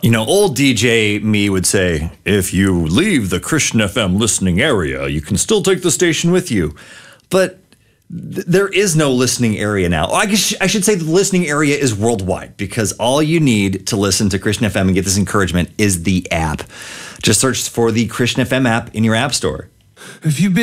You know, old DJ me would say, if you leave the Christian FM listening area, you can still take the station with you. But there is no listening area now. I guess I should say the listening area is worldwide, because all you need to listen to Christian FM and get this encouragement is the app. Just search for the Christian FM app in your app store. If you've been